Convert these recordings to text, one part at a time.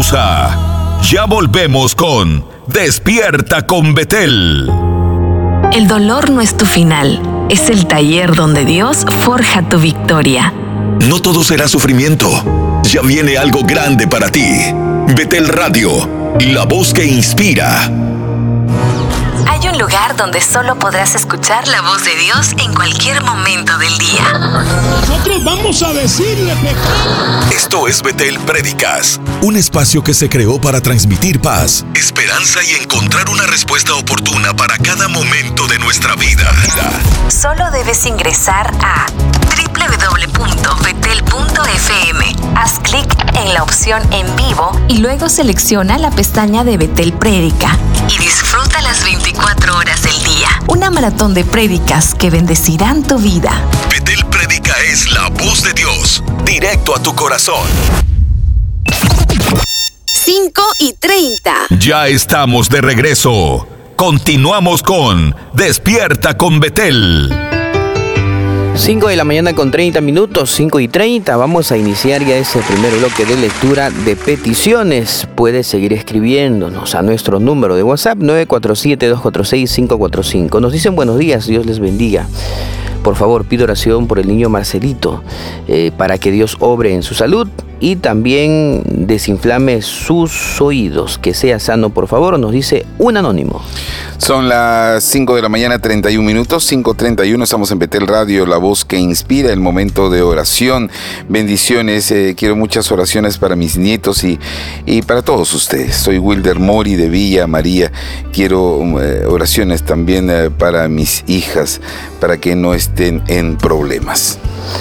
pausa. Ya volvemos con Despierta con Betel. El dolor no es tu final, es el taller donde Dios forja tu victoria. No todo será sufrimiento. Ya viene algo grande para ti. Betel Radio, la voz que inspira. Hay un lugar donde solo podrás escuchar la voz de Dios en cualquier momento del día. Nosotros vamos a decirle pecado. Esto es Betel Prédicas, un espacio que se creó para transmitir paz, esperanza y encontrar una respuesta oportuna para cada momento de nuestra vida. Solo debes ingresar a www.betel.fm. Haz clic en la opción en vivo y luego selecciona la pestaña de Betel Prédica y disfruta las 24 horas del día. Una maratón de prédicas que bendecirán tu vida. Betel Prédica es la voz de Dios, directo a tu corazón. 5:30. Ya estamos de regreso. Continuamos con Despierta con Betel. 5 de la mañana con 30 minutos, 5:30. Vamos a iniciar ya ese primer bloque de lectura de peticiones. Puedes seguir escribiéndonos a nuestro número de WhatsApp 947-246-545. Nos dicen buenos días, Dios les bendiga. Por favor, pido oración por el niño Marcelito, para que Dios obre en su salud y también desinflame sus oídos, que sea sano, por favor, nos dice un anónimo. Son las 5 de la mañana, 31 minutos, 5:31, estamos en Betel Radio, la voz que inspira, el momento de oración. Bendiciones, quiero muchas oraciones para mis nietos y para todos ustedes. Soy Wilder Mori de Villa María, quiero oraciones también para mis hijas, para que no estén en problemas.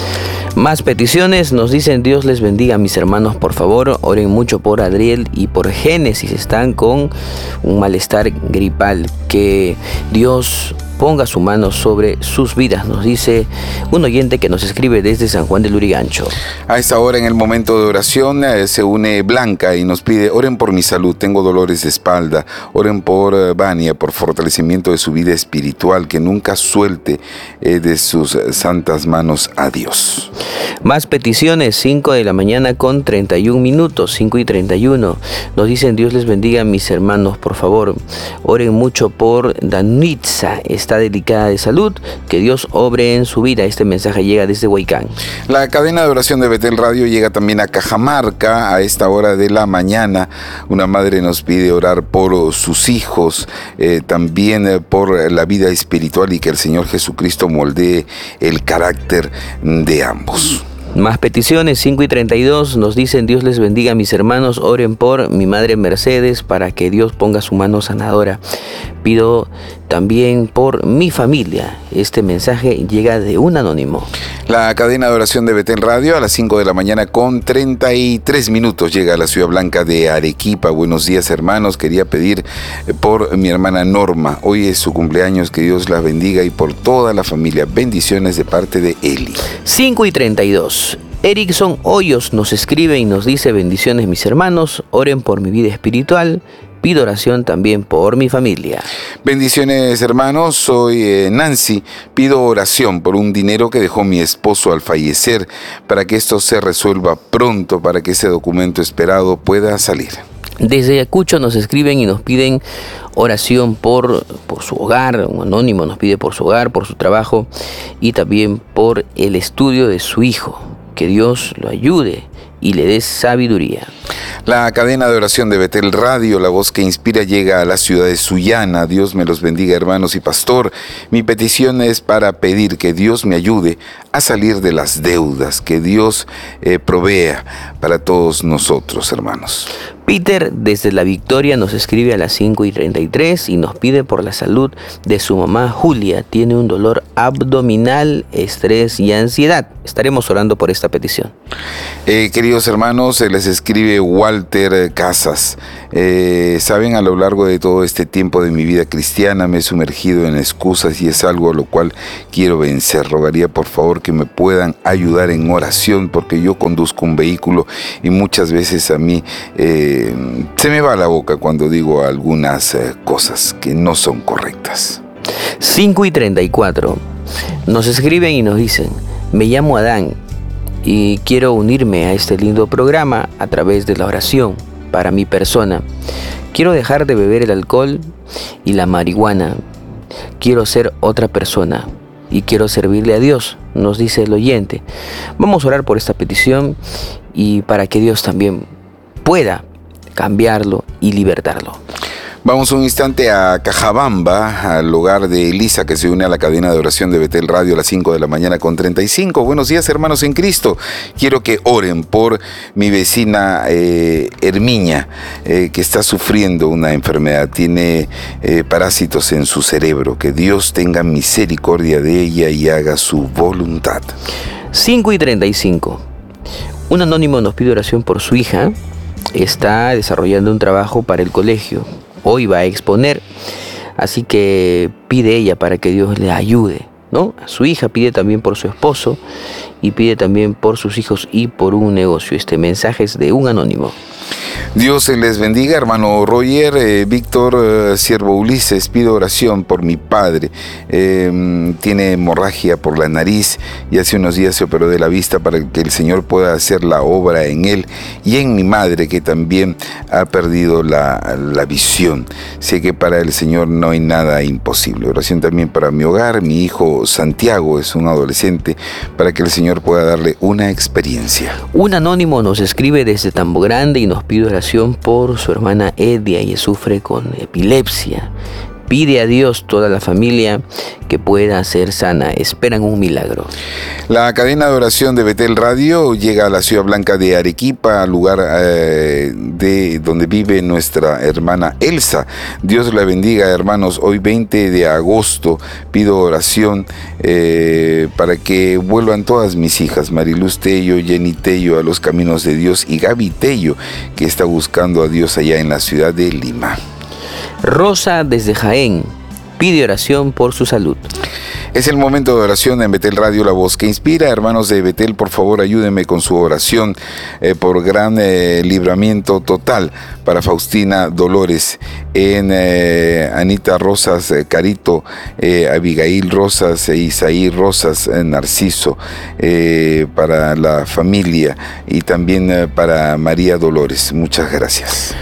Más peticiones, nos dicen Dios les bendiga a mis hermanos, por favor, oren mucho por Adriel y por Génesis, están con un malestar gripal, que Dios ponga su mano sobre sus vidas, nos dice un oyente que nos escribe desde San Juan de Lurigancho. A esta hora, en el momento de oración, se une Blanca y nos pide, oren por mi salud, tengo dolores de espalda, oren por Vania, por fortalecimiento de su vida espiritual, que nunca suelte de sus santas manos a Dios. Más peticiones, 5 de la mañana con 31 minutos, 5:31. Nos dicen Dios les bendiga a mis hermanos, por favor, oren mucho por Danitza, está delicada de salud, que Dios obre en su vida. Este mensaje llega desde Huaycán. La cadena de oración de Betel Radio llega también a Cajamarca a esta hora de la mañana. Una madre nos pide orar por sus hijos, también por la vida espiritual y que el Señor Jesucristo moldee el carácter de ambos. Más peticiones, 5:32, nos dicen Dios les bendiga a mis hermanos, oren por mi madre Mercedes para que Dios ponga su mano sanadora. Pido también por mi familia. Este mensaje llega de un anónimo. La cadena de oración de Betel Radio a las 5 de la mañana con 33 minutos llega a la Ciudad Blanca de Arequipa. Buenos días, hermanos. Quería pedir por mi hermana Norma. Hoy es su cumpleaños, que Dios la bendiga y por toda la familia. Bendiciones de parte de Eli. 5:32. Erickson Hoyos nos escribe y nos dice bendiciones mis hermanos, oren por mi vida espiritual. Pido oración también por mi familia. Bendiciones, hermanos. Soy Nancy. Pido oración por un dinero que dejó mi esposo al fallecer, para que esto se resuelva pronto, para que ese documento esperado pueda salir. Desde Ayacucho nos escriben y nos piden oración por su hogar. Un anónimo nos pide por su hogar, por su trabajo y también por el estudio de su hijo. Que Dios lo ayude y le dé sabiduría. La cadena de oración de Betel Radio, la voz que inspira, llega a la ciudad de Sullana. Dios me los bendiga, hermanos y pastor. Mi petición es para pedir que Dios me ayude a salir de las deudas, que Dios provea para todos nosotros, hermanos. Peter desde La Victoria nos escribe a las 5:33 y nos pide por la salud de su mamá Julia. Tiene un dolor abdominal, estrés y ansiedad. Estaremos orando por esta petición. Queridos hermanos, les escribe Walter Casas. Saben, a lo largo de todo este tiempo de mi vida cristiana me he sumergido en excusas y es algo a lo cual quiero vencer. Rogaría por favor que me puedan ayudar en oración, porque yo conduzco un vehículo y muchas veces a mí se me va la boca cuando digo algunas cosas que no son correctas. 5:34. Nos escriben y nos dicen: me llamo Adán y quiero unirme a este lindo programa a través de la oración. para mi persona. Quiero dejar de beber el alcohol y la marihuana. Quiero ser otra persona y quiero servirle a Dios, nos dice el oyente. Vamos a orar por esta petición y para que Dios también pueda cambiarlo y libertarlo. Vamos un instante a Cajabamba, al hogar de Elisa, que se une a la cadena de oración de Betel Radio a las 5 de la mañana con 35. Buenos días, hermanos en Cristo. Quiero que oren por mi vecina Herminia, que está sufriendo una enfermedad. Tiene parásitos en su cerebro. Que Dios tenga misericordia de ella y haga su voluntad. 5:35. Un anónimo nos pide oración por su hija. Está desarrollando un trabajo para el colegio. Hoy va a exponer, así que pide ella para que Dios le ayude, ¿no? A su hija, pide también por su esposo y pide también por sus hijos y por un negocio. Este mensaje es de un anónimo. Dios les bendiga, hermano Roger. Víctor, siervo Ulises, pido oración por mi padre. Tiene hemorragia por la nariz y hace unos días se operó de la vista para que el Señor pueda hacer la obra en él y en mi madre, que también ha perdido la visión. Sé que para el Señor no hay nada imposible. Oración también para mi hogar. Mi hijo Santiago es un adolescente, para que el Señor pueda darle una experiencia. Un anónimo nos escribe desde Tambo Grande y nos pide oración por su hermana Edia. Ella sufre con epilepsia. Pide a Dios toda la familia que pueda ser sana. Esperan un milagro. La cadena de oración de Betel Radio llega a la ciudad blanca de Arequipa, lugar de donde vive nuestra hermana Elsa. Dios la bendiga, hermanos. Hoy 20 de agosto pido oración para que vuelvan todas mis hijas, Mariluz Tello, Jenny Tello, a los caminos de Dios, y Gaby Tello, que está buscando a Dios allá en la ciudad de Lima. Rosa desde Jaén pide oración por su salud. Es el momento de oración en Betel Radio, la voz que inspira. Hermanos de Betel, por favor, ayúdenme con su oración por gran libramiento total para Faustina Dolores, en Anita Rosas Carito, Abigail Rosas, Isaí Rosas Narciso, para la familia y también para María Dolores. Muchas gracias.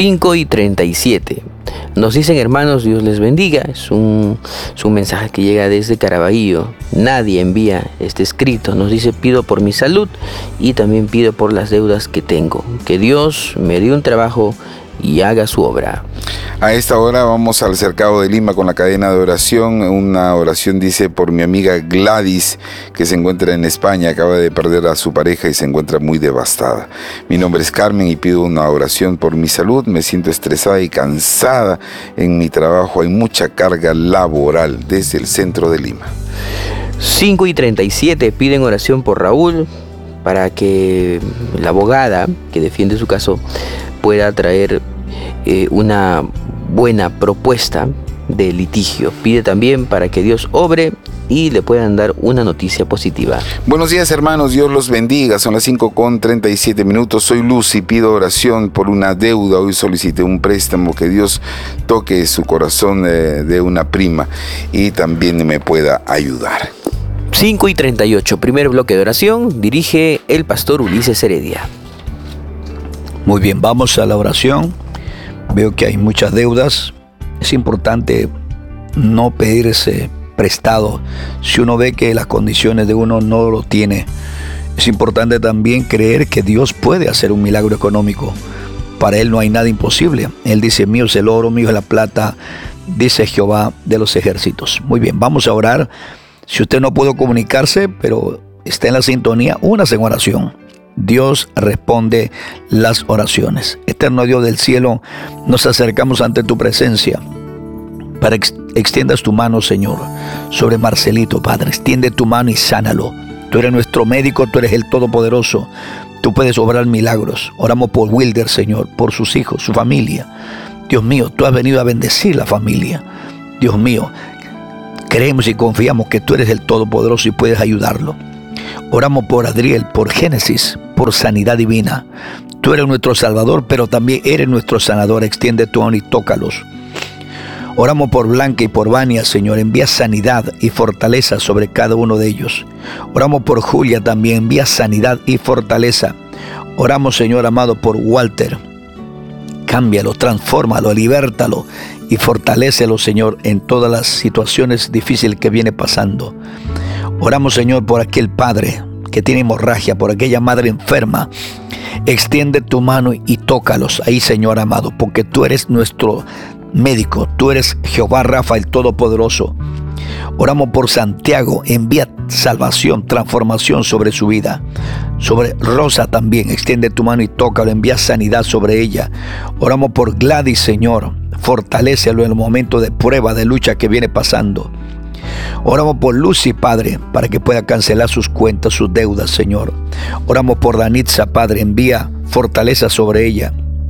5:37. Nos dicen, hermanos, Dios les bendiga. Es un mensaje que llega desde Caraballo. Nadie envía este escrito. Nos dice: pido por mi salud y también pido por las deudas que tengo. Que Dios me dé un trabajo y haga su obra. A esta hora vamos al Cercado de Lima con la cadena de oración. Una oración dice por mi amiga Gladys, que se encuentra en España, acaba de perder a su pareja y se encuentra muy devastada. Mi nombre es Carmen y pido una oración por mi salud. Me siento estresada y cansada en mi trabajo. Hay mucha carga laboral desde el centro de Lima. 5:37 piden oración por Raúl para que la abogada que defiende su caso pueda traer una buena propuesta de litigio. Pide también para que Dios obre y le puedan dar una noticia positiva. Buenos días, hermanos, Dios los bendiga. Son las 5:37. Soy Luz y pido oración por una deuda. Hoy solicité un préstamo. Que Dios toque su corazón de una prima y también me pueda ayudar. 5:38, primer bloque de oración, dirige el pastor Ulises Heredia. Muy bien, vamos a la oración. Veo que hay muchas deudas. Es importante no pedirse prestado si uno ve que las condiciones de uno no lo tiene. Es importante también creer que Dios puede hacer un milagro económico. Para Él no hay nada imposible. Él dice: mío es el oro, mío es la plata, dice Jehová de los ejércitos. Muy bien, vamos a orar. Si usted no pudo comunicarse, pero está en la sintonía, únase en oración. Dios responde las oraciones. Eterno Dios del cielo, nos acercamos ante tu presencia para que extiendas tu mano, Señor, sobre Marcelito, Padre. Extiende tu mano y sánalo. Tú eres nuestro médico, tú eres el Todopoderoso. Tú puedes obrar milagros. Oramos por Wilder, Señor, por sus hijos, su familia. Dios mío, tú has venido a bendecir la familia. Dios mío, creemos y confiamos que tú eres el Todopoderoso y puedes ayudarlo. Oramos por Adriel, por Génesis, por sanidad divina. Tú eres nuestro Salvador, pero también eres nuestro sanador. Extiende tu mano y tócalos. Oramos por Blanca y por Vania, Señor. Envía sanidad y fortaleza sobre cada uno de ellos. Oramos por Julia también. Envía sanidad y fortaleza. Oramos, Señor amado, por Walter. cámbialo, transfórmalo, libértalo y fortalécelo, Señor, en todas las situaciones difíciles que viene pasando. Oramos, Señor, por aquel padre que tiene hemorragia, por aquella madre enferma. Extiende tu mano y tócalos ahí, Señor amado, porque tú eres nuestro médico, tú eres Jehová Rafa, el Todopoderoso. Oramos por Santiago, envía salvación, transformación sobre su vida. Sobre Rosa también, extiende tu mano y tócalo, envía sanidad sobre ella. Oramos por Gladys, Señor, fortalécelo en el momento de prueba, de lucha que viene pasando. Oramos por Lucy, Padre, para que pueda cancelar sus cuentas, sus deudas, Señor. Oramos por Danitza, Padre, envía fortaleza sobre ella.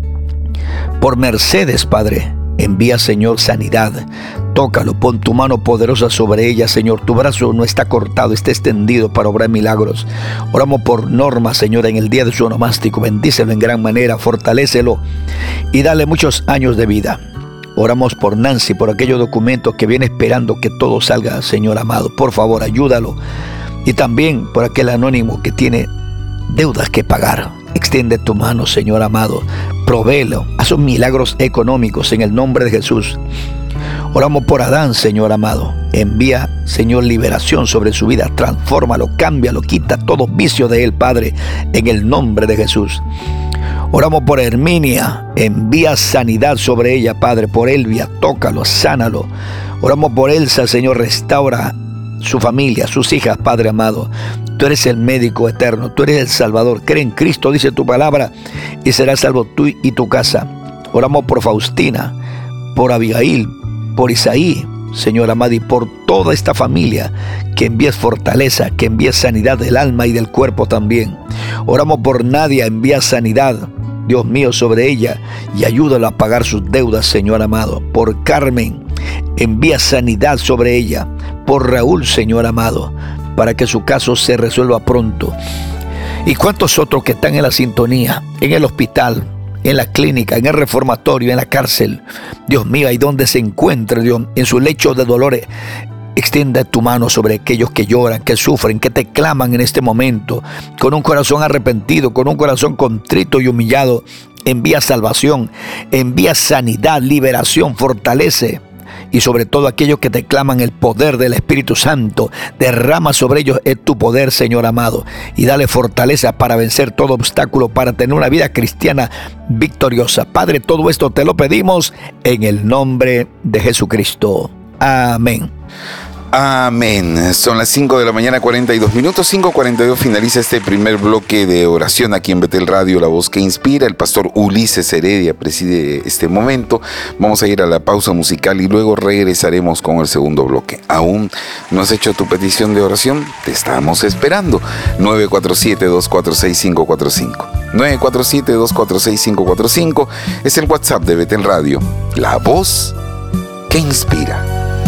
Por Mercedes, Padre, envía, Señor, sanidad. Tócalo, pon tu mano poderosa sobre ella, Señor. Tu brazo no está cortado, está extendido para obrar milagros. Oramos por Norma, Señor, en el día de su onomástico. Bendícelo en gran manera, fortalécelo y dale muchos años de vida. Oramos por Nancy, por aquellos documentos que viene esperando que todo salga, Señor amado. Por favor, ayúdalo. Y también por aquel anónimo que tiene deudas que pagar. Extiende tu mano, Señor amado. Provéelo. Haz un milagros económicos en el nombre de Jesús. Oramos por Adán, Señor amado. Envía, Señor, liberación sobre su vida. Transfórmalo, cámbialo, quita todo vicio de él, Padre, en el nombre de Jesús. Oramos por Herminia, envía sanidad sobre ella, Padre, por Elvia, tócalo, sánalo. Oramos por Elsa, Señor, restaura su familia, sus hijas, Padre amado. Tú eres el médico eterno, tú eres el Salvador. Cree en Cristo, dice tu palabra, y serás salvo tú y tu casa. Oramos por Faustina, por Abigail, por Isaí, Señor amado, y por toda esta familia, que envíes fortaleza, que envíes sanidad del alma y del cuerpo también. Oramos por Nadia, envía sanidad, Dios mío, sobre ella y ayúdala a pagar sus deudas, Señor amado. Por Carmen, envía sanidad sobre ella. Por Raúl, Señor amado, para que su caso se resuelva pronto. Y cuántos otros que están en la sintonía, en el hospital, en la clínica, en el reformatorio, en la cárcel. Dios mío, ahí donde se encuentre, Dios, en su lecho de dolores. Extiende tu mano sobre aquellos que lloran, que sufren, que te claman en este momento, con un corazón arrepentido, con un corazón contrito y humillado. Envía salvación, envía sanidad, liberación, fortalece. Y sobre todo aquellos que te claman el poder del Espíritu Santo, derrama sobre ellos tu poder, Señor amado, y dale fortaleza para vencer todo obstáculo, para tener una vida cristiana victoriosa. Padre, todo esto te lo pedimos en el nombre de Jesucristo. Amén. Amén. Son las 5 de la mañana, 42 minutos. 5:42 finaliza este primer bloque de oración aquí en Betel Radio, la voz que inspira. El pastor Ulises Heredia preside este momento. Vamos a ir a la pausa musical y luego regresaremos con el segundo bloque. ¿Aún no has hecho tu petición de oración? Te estamos esperando. 947-246-545. 947-246-545 es el WhatsApp de Betel Radio, la voz que inspira.